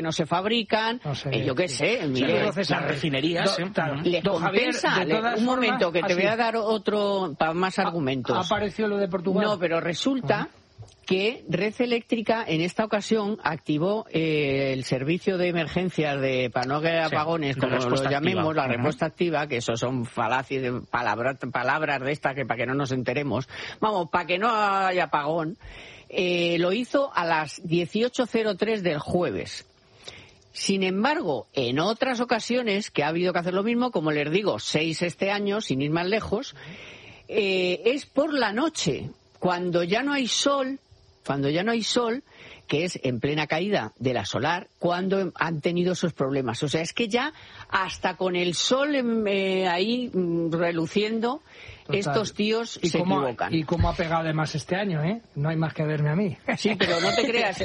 no se fabrican, yo qué sé, mire, las refinerías. Les compensa. Un momento, que te voy a dar otro, para más argumentos. ¿Ha aparecido lo de Portugal? No, pero resulta que Red Eléctrica en esta ocasión activó el servicio de emergencias para no haber apagones, como lo llamemos, la respuesta activa, que eso son falacias, palabras de estas que para que no nos enteremos, vamos, para que no haya apagón, lo hizo a las 18:03 del jueves. Sin embargo, en otras ocasiones que ha habido que hacer lo mismo, como les digo, 6 este año, sin ir más lejos, es por la noche, cuando ya no hay sol, que es en plena caída de la solar, cuando han tenido esos problemas. O sea, es que ya hasta con el sol ahí reluciendo, total, estos tíos se equivocan. Y cómo ha pegado además este año, ¿eh? No hay más que verme a mí. Sí, pero no te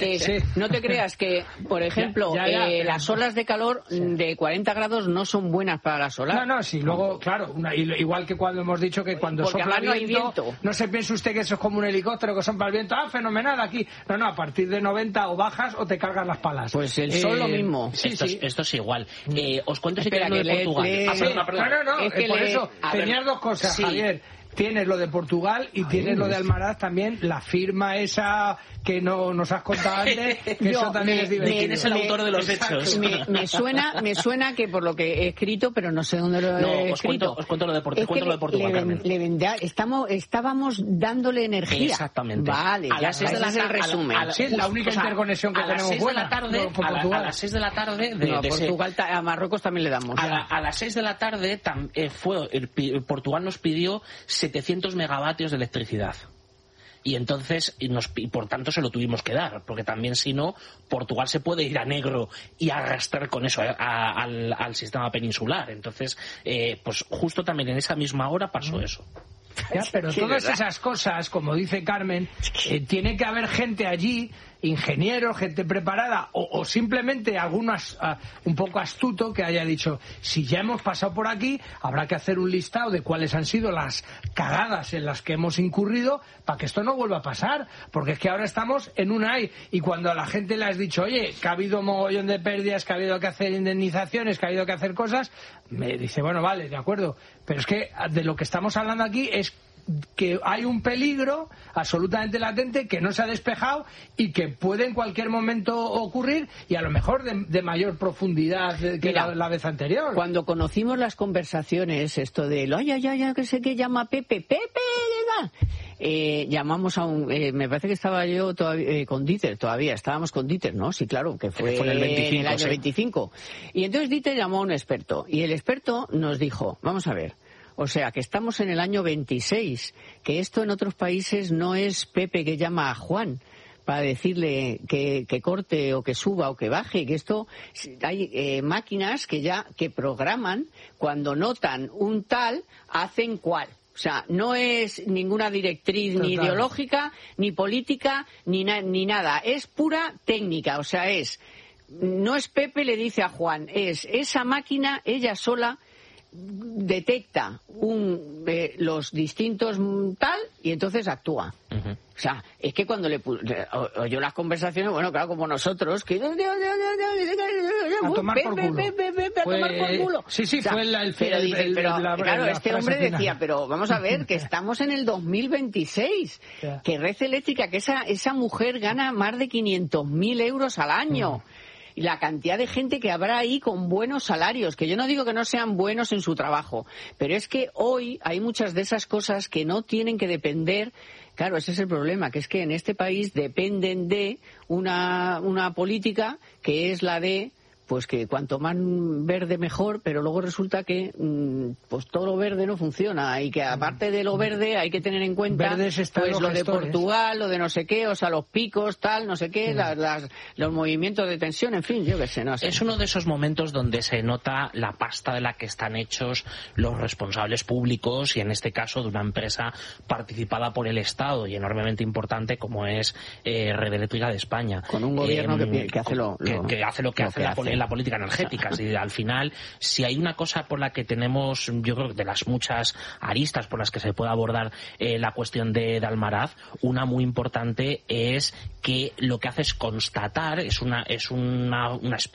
creas que, por ejemplo, las olas de calor de 40 grados no son buenas para la solar. No, sí, luego, claro, igual que cuando hemos dicho que cuando sopla viento, no se piense usted que eso es como un helicóptero que sopla el viento, fenomenal aquí. No, a partir de 90 o bajas o te cargas las palas. Pues el sol lo mismo. Esto es igual. Os cuento si queréis lo de Portugal. No, es que por eso tenías dos cosas, Javier. Tienes lo de Portugal y tienes lo de Almaraz también, la firma esa que no nos has contado antes, que eso también es divertido. ¿Quién es el autor de los hechos? Me suena que por lo que he escrito, pero no sé dónde lo he escrito. Os cuento lo de Portugal, Carmen. Estábamos dándole energía. Exactamente. Vale, a las 6 de la tarde, el resumen. Es la única interconexión que tenemos buena. A las 6 de la tarde... Portugal, a Marruecos también le damos. A las 6 de la tarde Portugal nos pidió 700 megavatios de electricidad. Y entonces, y por tanto se lo tuvimos que dar, porque también si no, Portugal se puede ir a negro y arrastrar con eso al sistema peninsular. Entonces, pues justo también en esa misma hora pasó eso. Ya, pero todas esas cosas, como dice Carmen, tiene que haber gente allí, ingenieros, gente preparada, o simplemente algunos un poco astuto que haya dicho, si ya hemos pasado por aquí, habrá que hacer un listado de cuáles han sido las cagadas en las que hemos incurrido para que esto no vuelva a pasar, porque es que ahora estamos en una y cuando a la gente le has dicho, oye, que ha habido mogollón de pérdidas, que ha habido que hacer indemnizaciones, que ha habido que hacer cosas, me dice, bueno, vale, de acuerdo, pero es que de lo que estamos hablando aquí es que hay un peligro absolutamente latente que no se ha despejado y que puede en cualquier momento ocurrir, y a lo mejor de mayor profundidad que la vez anterior. Cuando conocimos las conversaciones, esto de ya que sé que llama Pepe, llamamos a me parece que estaba yo con Dieter, todavía estábamos con Dieter, ¿no? Sí, claro, que fue en el año 25. Y entonces Dieter llamó a un experto, y el experto nos dijo, vamos a ver, o sea, que estamos en el año 26, que esto en otros países no es Pepe que llama a Juan para decirle que corte o que suba o que baje, que esto hay máquinas que programan, cuando notan un tal, hacen cual. O sea, no es ninguna directriz ni ideológica, ni política, ni nada. Es pura técnica, o sea, no es Pepe le dice a Juan, es esa máquina, ella sola, detecta los distintos tal y entonces actúa. O sea, es que cuando oyó las conversaciones, bueno, claro, como nosotros, que a tomar por culo. A tomar por culo. Sí, o sea, fue claro, este hombre decía, pero vamos a ver, que estamos en el 2026, que Red Eléctrica, que esa mujer gana más de 500.000 euros al año. Y la cantidad de gente que habrá ahí con buenos salarios, que yo no digo que no sean buenos en su trabajo, pero es que hoy hay muchas de esas cosas que no tienen que depender. Claro, ese es el problema, que es que en este país dependen de una política que es la de, pues que cuanto más verde mejor, pero luego resulta que pues todo lo verde no funciona, y que aparte de lo verde hay que tener en cuenta pues lo de Portugal, lo de no sé qué, o sea, los picos, tal, no sé qué, los movimientos de tensión, en fin, yo qué sé, no sé. Es uno de esos momentos donde se nota la pasta de la que están hechos los responsables públicos, y en este caso de una empresa participada por el Estado y enormemente importante como es Red Eléctrica de España. Con un gobierno que hace lo que hace la política en la política energética. Al final, si hay una cosa por la que tenemos, yo creo que de las muchas aristas por las que se puede abordar la cuestión de Almaraz, una muy importante es que lo que hace es constatar, es una